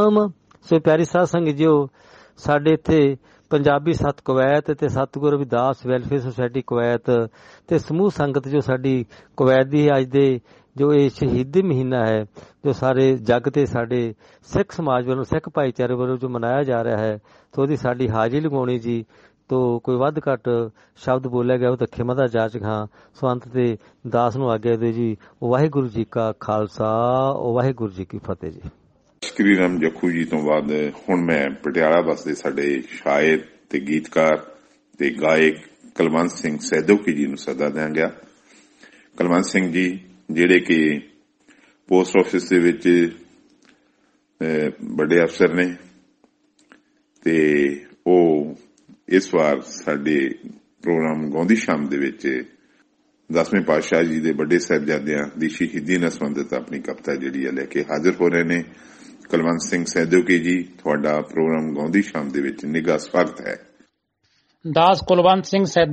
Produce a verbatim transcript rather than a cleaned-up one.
ਸਤਨਾਮ। ਸੋ ਪਿਆਰੀ ਸਾਧ ਸੰਗਤ ਜੀਓ, ਸਾਡੇ ਇੱਥੇ ਪੰਜਾਬੀ ਸੱਤ ਕੁਵੈਤ ਤੇ ਸਤਿਗੁਰੂ ਰਵਿਦਾਸ ਵੈਲਫੇਅਰ ਸੁਸਾਇਟੀ ਕੁਵੈਤ ਤੇ ਸਮੂਹ ਸੰਗਤ ਜੋ ਸਾਡੀ ਕੁਵੈਤ ਦੀ ਅੱਜ ਦੇ ਜੋ ਇਹ ਸ਼ਹੀਦੀ ਮਹੀਨਾ ਹੈ ਜੋ ਸਾਰੇ ਜੱਗ ਤੇ ਸਾਡੇ ਸਿੱਖ ਸਮਾਜ ਵੱਲੋਂ ਸਿੱਖ ਭਾਈਚਾਰੇ ਵੱਲੋਂ ਜੋ ਮਨਾਇਆ ਜਾ ਰਿਹਾ ਹੈ, ਤਾਂ ਉਹਦੀ ਸਾਡੀ ਹਾਜ਼ਰੀ ਲਗਾਉਣੀ ਜੀ। ਤੋ ਕੋਈ ਵੱਧ ਘੱਟ ਸ਼ਬਦ ਬੋਲਿਆ ਗਿਆ ਉਹ ਤਾਂ ਖਿਮਾ ਦਾ ਜਾਚਕ ਹਾਂ। ਸੋ ਅੰਤ ਤੇ ਦਾਸ ਨੂੰ ਆਗਿਆ ਦਿਓ ਜੀ। ਵਾਹਿਗੁਰੂ ਜੀ ਕਾ ਖਾਲਸਾ, ਵਾਹਿਗੁਰੂ ਜੀ ਕੀ ਫਤਿਹ ਜੀ। ਸ਼੍ਰੀ ਰਾਮ ਜੱਖੂ ਜੀ ਤੋਂ ਬਾਅਦ ਹੁਣ ਮੈਂ ਪਟਿਆਲਾ ਵਸਦੇ ਸਾਡੇ ਸ਼ਾਇਰ ਤੇ ਗੀਤਕਾਰ ਤੇ ਗਾਇਕ ਕੁਲਵੰਤ ਸਿੰਘ ਸੈਦੋਕੀ ਜੀ ਨੂੰ ਸੱਦਾ ਦਿਆਂਗਾ। ਕੁਲਵੰਤ ਸਿੰਘ ਜੀ ਜਿਹੜੇ ਕਿ ਪੋਸਟ ਆਫਿਸ ਦੇ ਵਿੱਚ ਵੱਡੇ ਅਫਸਰ ਨੇ ਤੇ ਉਹ ਇਸ ਵਾਰ ਸਾਡੇ ਪ੍ਰੋਗਰਾਮ ਗਾਉਂਦੀ ਸ਼ਾਮ ਦੇ ਵਿੱਚ ਦਸਵੇਂ ਪਾਤਸ਼ਾਹ ਜੀ ਦੇ ਵੱਡੇ ਸਾਹਿਬਜ਼ਾਦਿਆਂ ਦੀ ਸ਼ਹੀਦੀ ਨਾਲ ਸੰਬੰਧਿਤ ਆਪਣੀ ਕਵਿਤਾ ਜਿਹੜੀ ਹੈ ਲੈ ਕੇ ਹਾਜ਼ਰ ਹੋ ਰਹੇ ਨੇ। ਕੁਲਵੰਤ ਸਿੰਘ ਸੈਦੋਕੀ ਜੀ, ਤੁਹਾਡਾ ਪ੍ਰੋਗਰਾਮ ਗਾਉਂਦੀ ਸ਼ਾਮ ਦੇ ਵਿੱਚ ਨਿੱਘਾ ਸਵਾਗਤ ਹੈ। ਦਾਸ ਕੁਲਵੰਤ ਸਿੰਘ ਸੈਦ